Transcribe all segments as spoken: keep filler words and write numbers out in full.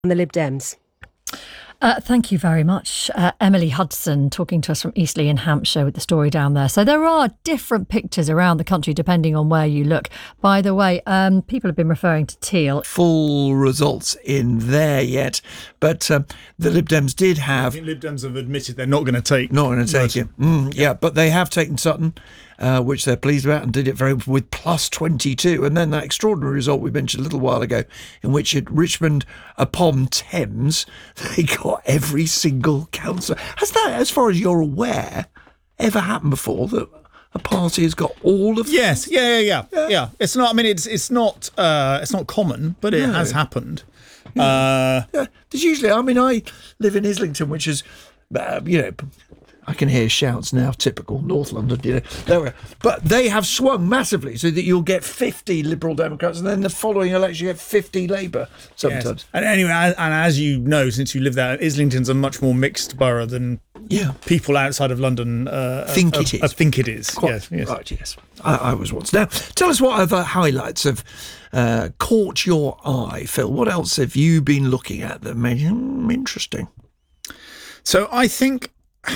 the Lib Dems. Uh, thank you very much. Uh, Emily Hudson talking to us from Eastleigh in Hampshire with the story down there. So there are different pictures around the country depending on where you look. By the way, um, people have been referring to Teal. Full results in there yet, but um, the Lib Dems did have... I think Lib Dems have admitted they're not going to take... Not going to take it. Mm, yeah, but they have taken Sutton, uh, which they're pleased about, and did it very with plus twenty-two. And then that extraordinary result we mentioned a little while ago, in which at Richmond upon Thames, they got every single councillor. Has that, as far as you're aware, ever happened before, that a party has got all of... Yes, yeah, yeah, yeah, yeah. yeah. It's not, I mean, it's it's not uh, it's not common, but it no. has happened. Yeah. Uh, yeah. There's usually, I mean, I live in Islington, which is, uh, you know... I can hear shouts now, typical North London, you know. There we are. But they have swung massively so that you'll get fifty Liberal Democrats and then the following election you get fifty Labour sometimes. Yes. And anyway, and as you know, since you live there, Islington's a much more mixed borough than yeah. people outside of London uh, think uh, it is. Uh, think it is. Quite, yes, yes. Right, yes. I, I was once. Now, tell us what other highlights have uh, caught your eye, Phil. What else have you been looking at that made hmm, interesting? So I think...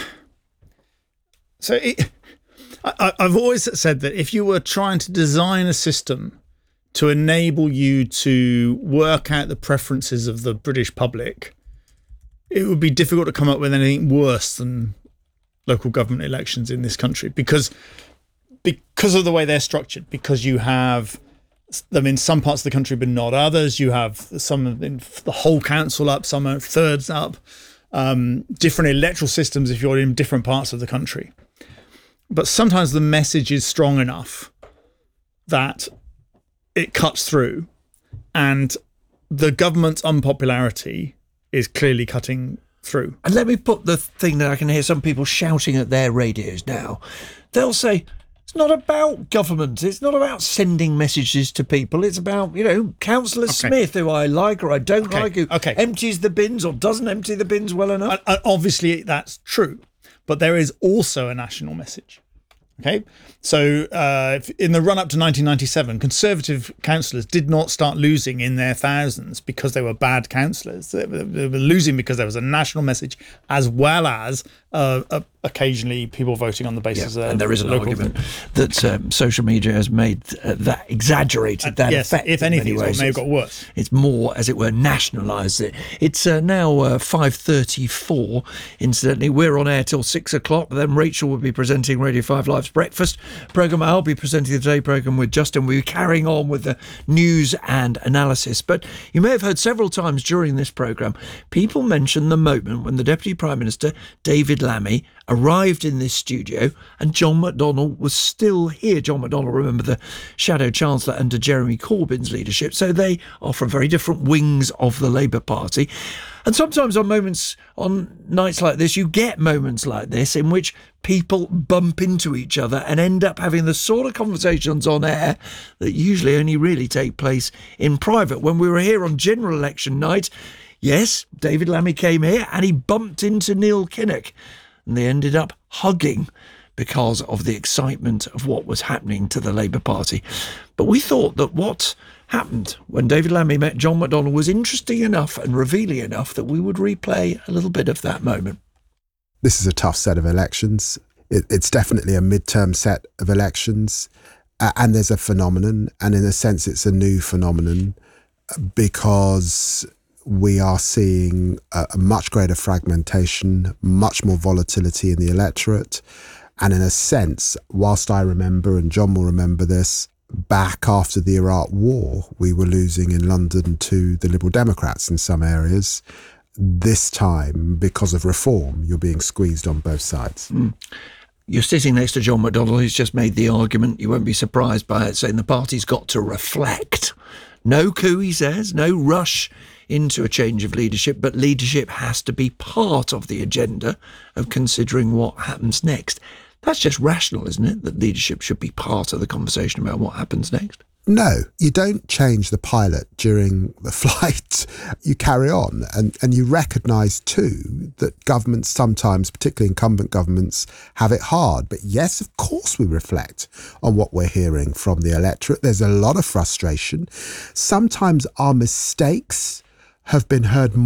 So it, I, I've always said that if you were trying to design a system to enable you to work out the preferences of the British public, it would be difficult to come up with anything worse than local government elections in this country because because of the way they're structured, because you have them in some parts of the country but not others. You have some in the whole council up, some are thirds up, um, different electoral systems if you're in different parts of the country. But sometimes the message is strong enough that it cuts through, and the government's unpopularity is clearly cutting through. And let me put the thing that I can hear some people shouting at their radios now. They'll say, it's not about government. It's not about sending messages to people. It's about, you know, Councillor okay. Smith, who I like or I don't okay. like, who okay. empties the bins or doesn't empty the bins well enough. And, and obviously, that's true. But there is also a national message. Okay, so uh, in the run up to nineteen ninety-seven, Conservative councillors did not start losing in their thousands because they were bad councillors. They were losing because there was a national message, as well as uh, uh, occasionally people voting on the basis yeah, of and there is an argument that um, social media has made uh, that exaggerated uh, that yes, effect. If anything, it may have got worse. It's more, as it were, nationalised it. It's uh, now uh, five thirty-four. Incidentally, we're on air till six o'clock. Then Rachel will be presenting Radio Five Live's Breakfast programme. I'll be presenting the Today programme with Justin. We're carrying on with the news and analysis. But you may have heard several times during this programme people mention the moment when the Deputy Prime Minister, David Lammy, arrived in this studio and John McDonnell was still here. John McDonnell, remember, the Shadow Chancellor under Jeremy Corbyn's leadership. So they are from very different wings of the Labour Party. And sometimes on moments, on nights like this, you get moments like this in which people bump into each other and end up having the sort of conversations on air that usually only really take place in private. When we were here on general election night, yes, David Lammy came here and he bumped into Neil Kinnock and they ended up hugging because of the excitement of what was happening to the Labour Party. But we thought that what happened when David Lammy met John McDonnell was interesting enough and revealing enough that we would replay a little bit of that moment. This is a tough set of elections. It, it's definitely a midterm set of elections. Uh, and there's a phenomenon, and in a sense it's a new phenomenon because we are seeing a, a much greater fragmentation, much more volatility in the electorate. And in a sense, whilst I remember, and John will remember this, back after the Iraq War, we were losing in London to the Liberal Democrats in some areas. This time, because of reform, you're being squeezed on both sides. Mm. You're sitting next to John McDonnell, who's just made the argument, you won't be surprised by it, saying the party's got to reflect. No coup, he says, no rush into a change of leadership, but leadership has to be part of the agenda of considering what happens next. That's just rational, isn't it? That leadership should be part of the conversation about what happens next. No, you don't change the pilot during the flight. You carry on. And, and you recognise too that governments sometimes, particularly incumbent governments, have it hard. But yes, of course we reflect on what we're hearing from the electorate. There's a lot of frustration. Sometimes our mistakes have been heard more